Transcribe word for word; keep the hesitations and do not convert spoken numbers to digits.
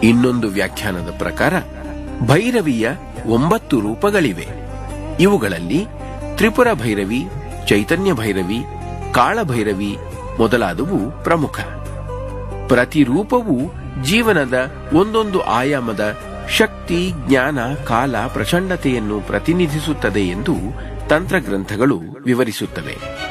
ಇನ್ನೊಂದು ವ್ಯಾಖ್ಯಾನದ ಪ್ರಕಾರ ಭೈರವಿಯ ಒಂಬತ್ತು ರೂಪಗಳಿವೆ. ಇವುಗಳಲ್ಲಿ ತ್ರಿಪುರ ಭೈರವಿ, ಚೈತನ್ಯ ಭೈರವಿ, ಕಾಳಭೈರವಿ ಮೊದಲಾದವು ಪ್ರಮುಖ. ಪ್ರತಿ ರೂಪವೂ ಜೀವನದ ಒಂದೊಂದು ಆಯಾಮದ ಶಕ್ತಿ, ಜ್ಞಾನ, ಕಾಲ, ಪ್ರಚಂಡತೆಯನ್ನು ಪ್ರತಿನಿಧಿಸುತ್ತದೆ ಎಂದು ತಂತ್ರಗ್ರಂಥಗಳು ವಿವರಿಸುತ್ತವೆ.